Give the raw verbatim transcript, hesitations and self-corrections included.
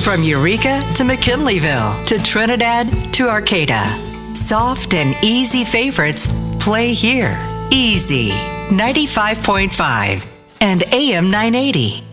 From Eureka to McKinleyville to Trinidad to Arcata. Soft and easy favorites play here. Easy. ninety-five point five and A M nine eighty.